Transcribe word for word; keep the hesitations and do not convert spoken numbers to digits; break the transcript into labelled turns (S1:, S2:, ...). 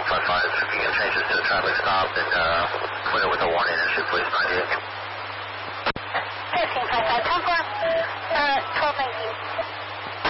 S1: five five, you can change this to a traffic stop and uh, clear with a warning issue, please.